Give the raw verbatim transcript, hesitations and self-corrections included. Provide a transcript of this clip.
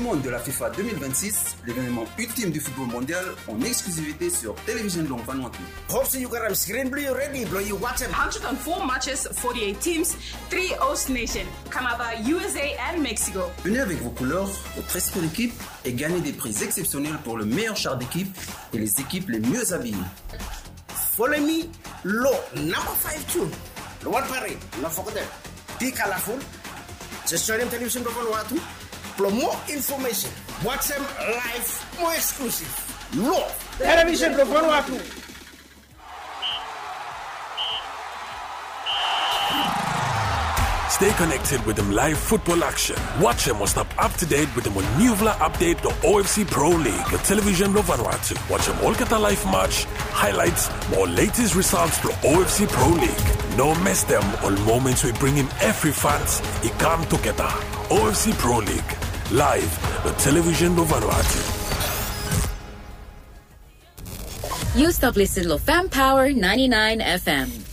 Monde de la FIFA deux mille vingt-six, l'événement ultime du football mondial, en exclusivité sur Television Long Vanuatu. Hopes you got a screen blue ready, blow you watch one hundred four matches, forty-eight teams, three host nations, Canada, U S A and Mexico. Venez avec vos couleurs, votre esprit d'équipe et gagnez des prix exceptionnels pour le meilleur char d'équipe et les équipes les mieux habillées. Follow me, low number five two. The one parade, no forget. Be colorful. Just join them Television Long Vanuatu. For more information, watch them live, more exclusive. Low Television Long Vanuatu. Stay connected with them live football action. Watch them or stop up to date with them on Nuvla Update, the O F C Pro League, the Television Long Vanuatu. Watch them all get a live match, highlights, more latest results for O F C Pro League. No miss them all moments we bring in every fans. It come together. O F C Pro League, live, the Television Long Vanuatu. You stop listening to Fam Power ninety-nine F M.